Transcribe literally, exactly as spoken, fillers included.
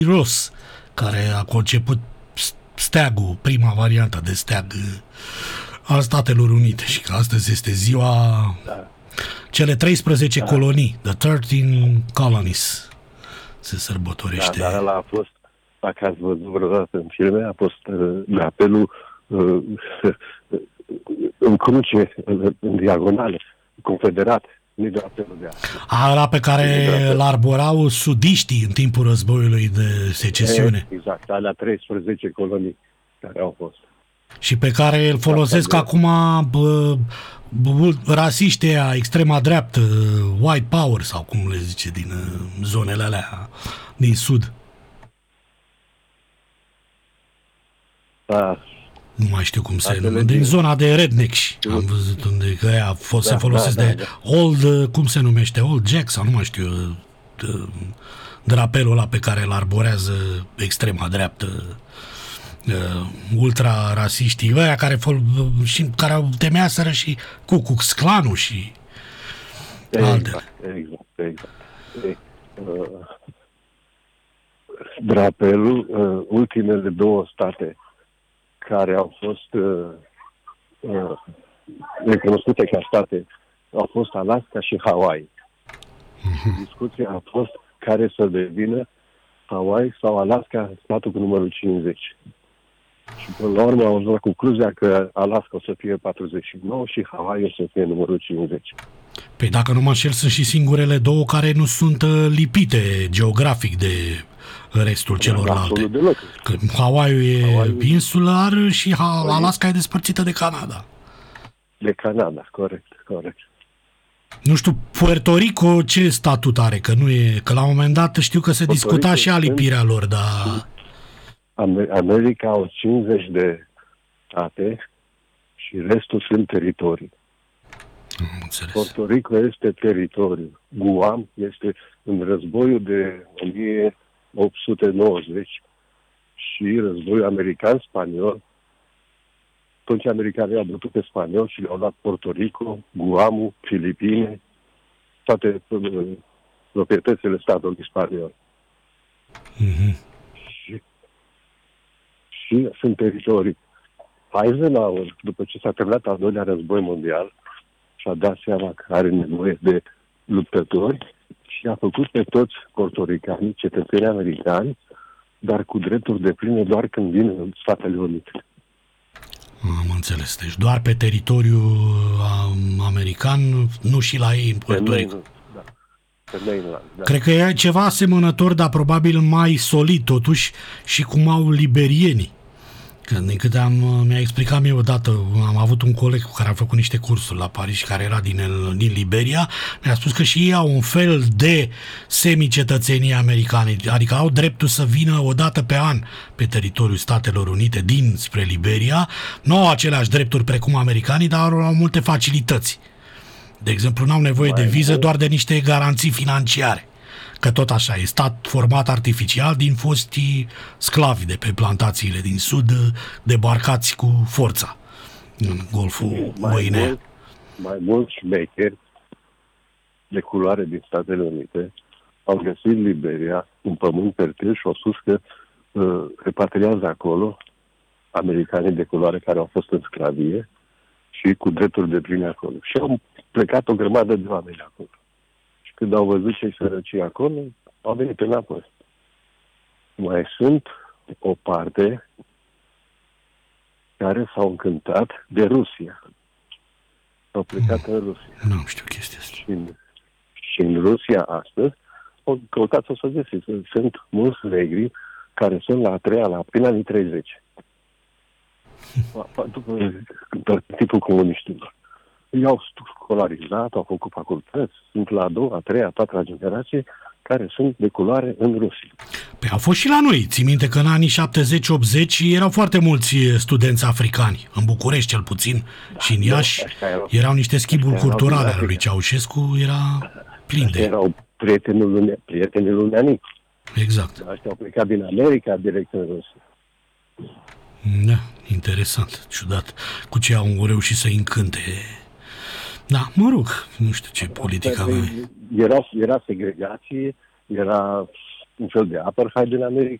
Ross, care a conceput steagul, prima variantă de steag a Statelor Unite și că astăzi este ziua da. cele treisprezece da. colonii, the thirteen colonies, se sărbătorește. Da, dar ăla a fost, dacă ați văzut vreodată în filme, a fost uh, drapelul uh, în cruce, în, în diagonale, confederat. A, ăla pe care îl arborau sudiștii în timpul războiului de secesiune. Exact, alea treisprezece colonii care au fost. Și pe care îl folosesc acum bă, bă, rasiștii aia, extrema dreaptă, white power sau cum le zice, din zonele alea din sud. Da. Nu mai știu cum se numește. Din zona de rednecks. Am văzut unde că aia fost, da, se folosesc da, da, de da. old, cum se numește, old jack sau nu mai știu, drapelul ăla pe care îl arborează extrema dreaptă, ultra-rasiștii, ăia care, și, care au temeaseră și Ku Klux Klanul și exact, altele. Exact, exact. Uh, drapelul, uh, ultimele două state care au fost uh, uh, recunoscute ca state au fost Alaska și Hawaii. Uh-huh. Discuția a fost care să devină Hawaii sau Alaska statul cu numărul cincizeci. Și până la urmă au ajuns la concluzia că Alaska o să fie patruzeci și nouă și Hawaii o să fie numărul cincizeci. Păi dacă nu mă înșel, sunt și singurele două care nu sunt lipite geografic de restul celorlalte. Că Hawaii e Hawaii insular și Alaska e despărțită de Canada. De Canada, corect, corect. Nu știu, Puerto Rico ce statut are? Că nu e, că la un moment dat știu că se Puerto discuta Rico și alipirea lor, dar... America au cincizeci de state și restul sunt teritorii. Puerto Rico este teritoriu. Guam este în războiul de o mie opt sute nouăzeci și războiul american-spaniol. Atunci americanii au bătut pe spaniol și le-au luat Puerto Rico, Guamul, Filipine, toate proprietățile statului spaniol. Mm-hmm. Și, și sunt teritorii. Eisenhower, după ce s-a terminat al doilea război mondial, și-a dat seama că are nevoie de luptători și a făcut pe toți portoricanii, cetățenii americani, dar cu drepturi depline doar când vin în Statele Unite. Am înțeles. Deci doar pe teritoriul american, nu și la ei în Puerto Rico. Da. Mainland, da. Cred că e ceva asemănător, dar probabil mai solid totuși și cum au liberienii. Că din câte am, mi-a explicat mie odată, am avut un coleg cu care a făcut niște cursuri la Paris, care era din, din Liberia, mi-a spus că și ei au un fel de semicetățenii americani, adică au dreptul să vină o dată pe an pe teritoriul Statelor Unite din spre Liberia, nu au aceleași drepturi precum americanii, dar au multe facilități. De exemplu, n-au nevoie de viză, doar de niște garanții financiare. Că tot așa, e stat format artificial din fostii sclavi de pe plantațiile din sud, debarcați cu forța în Golful Guinea. Mai, mai mulți șmecheri de culoare din Statele Unite au găsit Liberia, un pământ fertil, și au spus că uh, repatriază acolo americanii de culoare care au fost în sclavie și cu drepturi de pline acolo. Și au plecat o grămadă de oameni acolo. Când au văzut ce-i sărăcie acolo, au venit înapoi. Mai sunt o parte care s-au încântat de Rusia. Au plecat mm. în Rusia. Nu știu chestia asta. Și în, și în Rusia astăzi au căutat să se găsiți. Sunt mulți negri care sunt la a treia, la prin anii treizeci. După tipul comuniștilor. I-au școlarizat, au făcut facultăți, sunt la a doua, a treia, a patra generație, care sunt de culoare în Rusia. Păi au fost și la noi. Ții minte că în anii șaptezeci optzeci erau foarte mulți studenți africani, în București cel puțin, da, și în Iași da, erau, erau niște schimburi culturale ale lui Ceaușescu, era plin de... Erau prietenii lui, prietenii lui Neanic. Exact. Aștia au plecat din America direct în Rusia. Da, interesant, ciudat. Cu ce au reușit să-i încânte... Da, mă rog, nu știu ce politică avea. Era, era segregație, era un fel de apartheid în America.